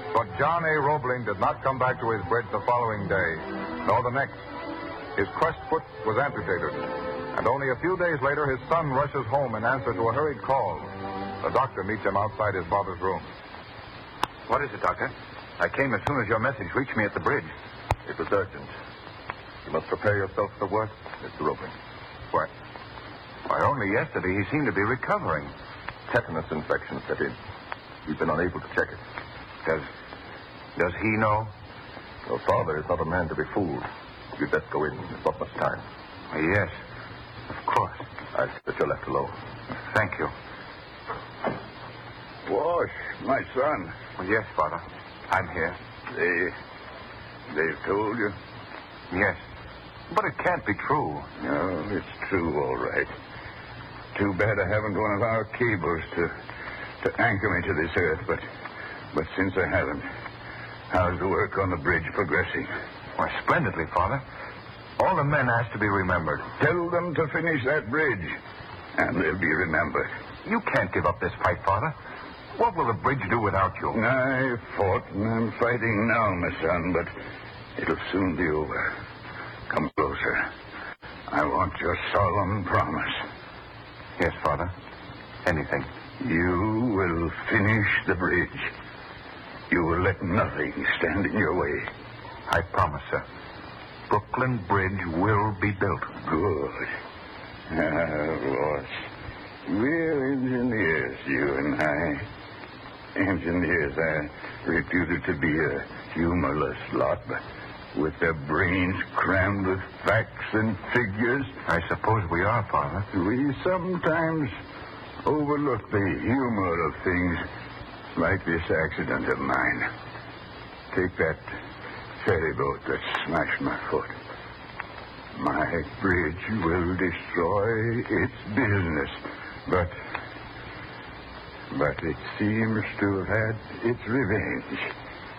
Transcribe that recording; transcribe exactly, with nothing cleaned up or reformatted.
But John A. Roebling did not come back to his bridge the following day, nor the next. His crushed foot was amputated, and only a few days later his son rushes home in answer to a hurried call. The doctor meets him outside his father's room. What is it, Doctor? I came as soon as your message reached me at the bridge. It was urgent. You must prepare yourself for the worst, Mister Roebling. What? Why, only yesterday he seemed to be recovering. Tetanus infection set in. We've been unable to check it. Does... does he know? Your father is not a man to be fooled. You'd best go in. There's not much time. Yes, of course. I'll see that you're left alone. Thank you. Wash, my son. Well, yes, Father. I'm here. They... they've told you? Yes. But it can't be true. No, it's true, all right. Too bad I haven't one of our cables to to anchor me to this earth, but but since I haven't, how's the work on the bridge progressing? Why, splendidly, Father. All the men asked to be remembered. Tell them to finish that bridge, and they'll be remembered. You can't give up this fight, Father. What will the bridge do without you? I fought, and I'm fighting now, my son, but it'll soon be over. Come closer. I want your solemn promise. Yes, Father. Anything. You will finish the bridge. You will let nothing stand in your way. I promise, sir. Brooklyn Bridge will be built. Good. Ah, boss. We're engineers, you and I. Engineers are reputed to be a humorless lot, but with their brains crammed with facts and figures. I suppose we are, Father. We sometimes overlook the humor of things like this accident of mine. Take that ferry boat that smashed my foot. My bridge will destroy its business, but... but it seems to have had its revenge.